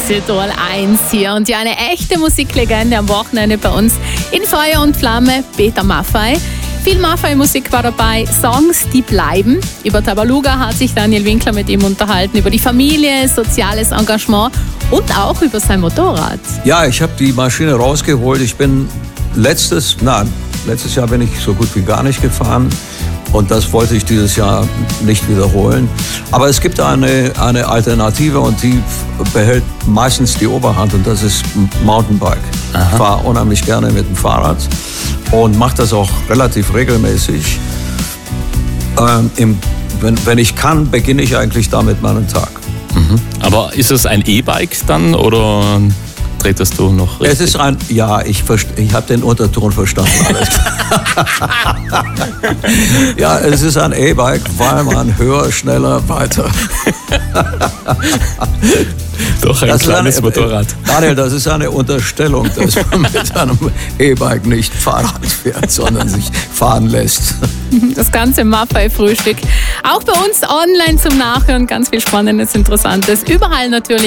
Südtirol 1 hier. Und ja, eine echte Musiklegende am Wochenende bei uns in Feuer und Flamme, Peter Maffay. Viel Maffay-Musik war dabei, Songs, die bleiben. Über Tabaluga hat sich Daniel Winkler mit ihm unterhalten, über die Familie, soziales Engagement und auch über sein Motorrad. Ja, ich habe die Maschine rausgeholt. Letztes Jahr bin ich so gut wie gar nicht gefahren. Und das wollte ich dieses Jahr nicht wiederholen. Aber es gibt eine Alternative und die behält meistens die Oberhand und das ist Mountainbike. Aha. Ich fahre unheimlich gerne mit dem Fahrrad und mache das auch relativ regelmäßig. Wenn ich kann, beginne ich eigentlich damit meinen Tag. Mhm. Aber ist es ein E-Bike dann oder tretest du noch richtig? Es ist ich habe den Unterton verstanden. Alles. Ja, es ist ein E-Bike, weil man höher, schneller, weiter. Doch ein kleines Motorrad. Daniel, das ist eine Unterstellung, dass man mit einem E-Bike nicht Fahrrad fährt, sondern sich fahren lässt. Das ganze Maffay-Frühstück. Auch bei uns online zum Nachhören. Ganz viel Spannendes, Interessantes. Überall natürlich.